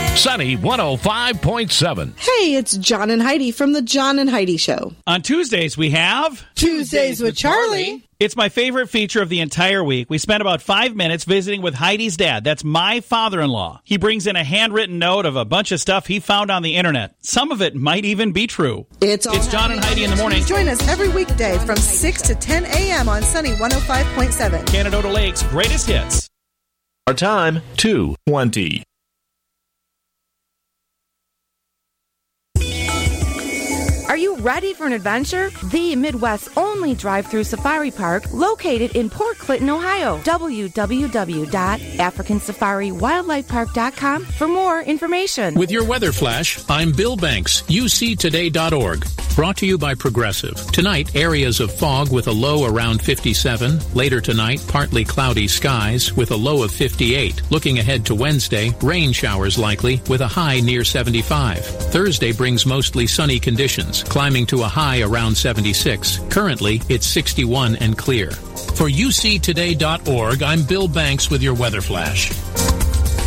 Sunny 105.7. Hey, it's John and Heidi from the John and Heidi Show. On Tuesdays, we have... Tuesdays with Charlie. It's my favorite feature of the entire week. We spent about 5 minutes visiting with Heidi's dad. That's my father-in-law. He brings in a handwritten note of a bunch of stuff he found on the internet. Some of it might even be true. It's John and Heidi in the morning. Join us every weekday from 6 to 10 a.m. on Sunny 105.7. Canada Lake's greatest hits. Our time, 2:20. Are you ready for an adventure? The Midwest's only drive-through safari park located in Port Clinton, Ohio. www.africansafariwildlifepark.com for more information. With your weather flash, I'm Bill Banks, uctoday.org. Brought to you by Progressive. Tonight, areas of fog with a low around 57. Later tonight, partly cloudy skies with a low of 58. Looking ahead to Wednesday, rain showers likely with a high near 75. Thursday brings mostly sunny conditions, climbing to a high around 76. Currently, it's 61 and clear. For uctoday.org, I'm Bill Banks with your weather flash.